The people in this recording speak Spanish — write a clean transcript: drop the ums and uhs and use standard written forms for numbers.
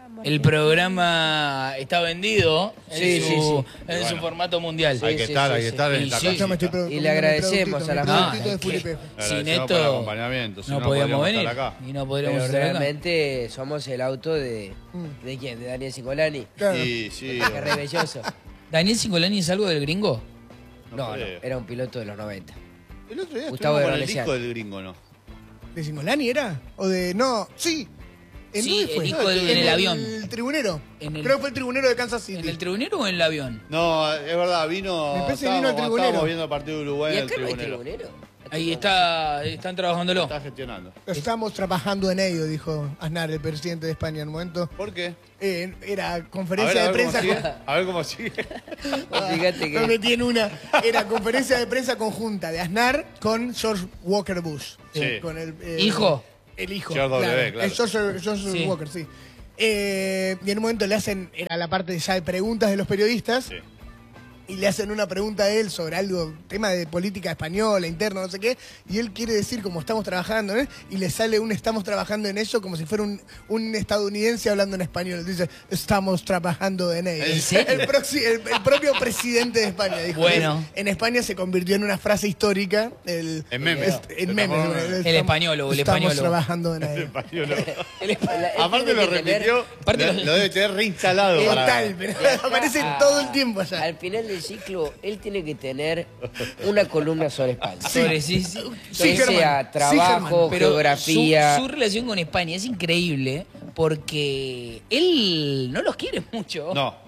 el programa está vendido en su formato mundial. Hay que estar en esta casa. Y le agradecemos a la madre. Sin esto no podíamos venir. Acá. Y no podríamos Pero estar acá. realmente somos el auto de quién, de Daniel Cingolani. Sí, sí. Qué re belloso. ¿Daniel Cingolani es algo del gringo? No, era un piloto de los 90. El otro día Gustavo estuvimos con el Bernesian. disco del gringo, ¿no? ¿De Cingolani era? ¿O de...? No, sí. ¿En Sí, dónde fue? el disco en el avión. En el tribunero. En el- Creo que fue el tribunero de Kansas City. ¿En el tribunero o en el avión? No, es verdad, vino... Me parece que vino al cuando tribunero. Estábamos viendo el partido de Uruguay ¿Y en el acá no hay tribunero. tribunero? Ahí están trabajándolo. Está gestionando. Estamos trabajando en ello, dijo Aznar, el presidente de España, en un momento. ¿Por qué? Era conferencia de prensa... A ver cómo sigue. Fíjate que... Me metí en una. Era conferencia de prensa conjunta de Aznar con George Walker Bush. Sí. Con el, ¿Hijo? El hijo. George W, claro. El George Sí. Walker, sí. Y en un momento le hacen, era la parte ya de preguntas de los periodistas, Sí. y le hacen una pregunta a él sobre algo, tema de política española, interna, no sé qué, y él quiere decir como estamos trabajando, ¿eh? Y le sale un estamos trabajando en ello como si fuera un estadounidense hablando en español. Dice, estamos trabajando en ello. ¿En serio? El propio presidente de España dijo. Bueno. En España se convirtió en una frase histórica. En meme. En meme. El españolo, el Estamos españolo. trabajando en ello. Aparte lo repitió, lo debe tener reinstalado. Total, pero aparece todo el tiempo allá. Al final del ciclo, él tiene que tener una columna sobre España. Sobre sí. Sí, Que sea Germán. trabajo, Pero geografía. su relación con España es increíble porque él no los quiere mucho. No.